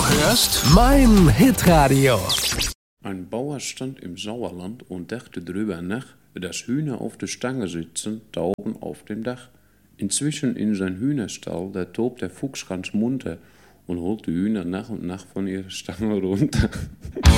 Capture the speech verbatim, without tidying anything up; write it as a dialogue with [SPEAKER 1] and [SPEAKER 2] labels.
[SPEAKER 1] hörst mein Hitradio.
[SPEAKER 2] Ein Bauer stand im Sauerland und dachte drüber nach, dass Hühner auf der Stange sitzen, da oben auf dem Dach. Inzwischen in sein Hühnerstall, da tobt der Fuchs ganz munter und holt die Hühner nach und nach von ihrer Stange runter.